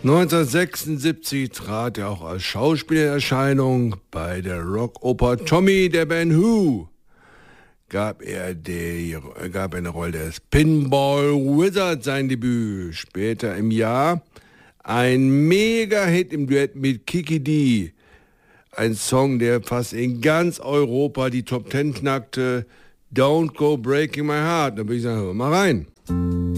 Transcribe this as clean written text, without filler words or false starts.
1976 trat er auch als Schauspieler in Erscheinung. Bei der Rockoper Tommy der Band Who gab er eine Rolle des Pinball Wizard sein Debüt. Später im Jahr ein Mega-Hit im Duett mit Kiki Dee. Ein Song, der fast in ganz Europa die Top 10 knackte. Don't Go Breaking My Heart. Da würde ich sagen, hör mal rein.